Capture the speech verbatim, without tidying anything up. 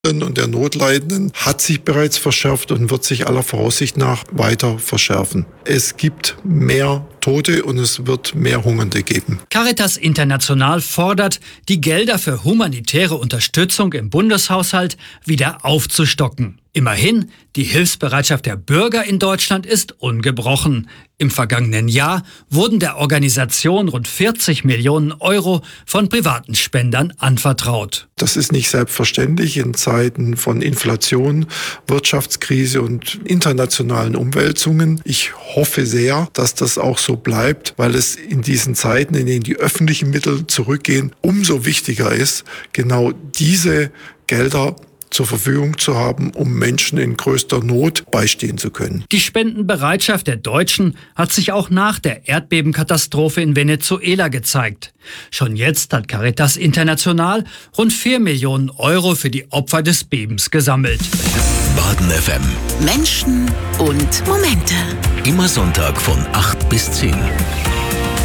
und der Notleidenden hat sich bereits verschärft und wird sich aller Voraussicht nach weiter verschärfen. Es gibt mehr Tote und es wird mehr Hungernde geben. Caritas International fordert, die Gelder für humanitäre Unterstützung im Bundeshaushalt wieder aufzustocken. Immerhin, die Hilfsbereitschaft der Bürger in Deutschland ist ungebrochen. Im vergangenen Jahr wurden der Organisation rund vierzig Millionen Euro von privaten Spendern anvertraut. Das ist nicht selbstverständlich in Zeiten von Inflation, Wirtschaftskrise und internationalen Umwälzungen. Ich hoffe sehr, dass das auch so bleibt, weil es in diesen Zeiten, in denen die öffentlichen Mittel zurückgehen, umso wichtiger ist, genau diese Gelder zur Verfügung zu haben, um Menschen in größter Not beistehen zu können. Die Spendenbereitschaft der Deutschen hat sich auch nach der Erdbebenkatastrophe in Venezuela gezeigt. Schon jetzt hat Caritas International rund vier Millionen Euro für die Opfer des Bebens gesammelt. Baden F M. Menschen und Momente. Immer Sonntag von acht bis zehn.